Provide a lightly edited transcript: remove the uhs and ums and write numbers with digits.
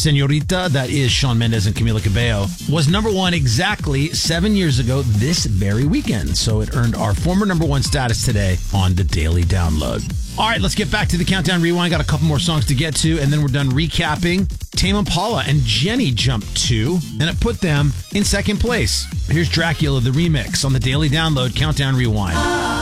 Senorita, that is Shawn Mendes and Camila Cabello, was number one exactly 7 years ago this very weekend. So it earned our former number one status today on the Daily Download. All right, let's get back to the Countdown Rewind. Got a couple more songs to get to, and then we're done recapping. Tame Impala and Jenny jumped 2, and it put them in second place. Here's Dracula, the remix, on the Daily Download Countdown Rewind.